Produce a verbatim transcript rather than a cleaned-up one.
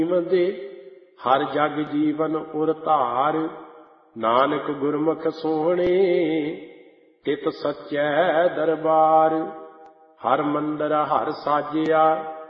ਦੇ ਹਰ ਜਗ ਜੀਵਨ ਉਰ ਧਾਰ, ਨਾਨਕ ਗੁਰਮੁਖ ਸੋਹਣੇ ਤਿਤ ਸੱਚੈ ਦਰਬਾਰ। ਹਰ ਮੰਦਰ ਹਰ ਸਾਜਿਆ